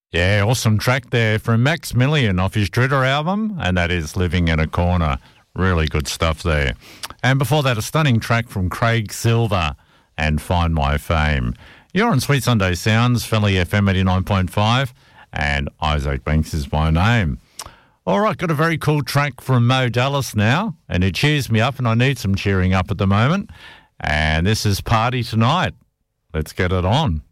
Yeah, awesome track there from Maximilian off his Dritter album, and that is Living in a Corner. Really good stuff there. And before that, a stunning track from Craig Silver and Find My Fame. You're on Sweet Sunday Sounds, Philly FM 89.5, and Isaac Banks is my name. All right, got a very cool track from Mo Dallas now, and it cheers me up, and I need some cheering up at the moment. And this is Party Tonight. Let's get it on.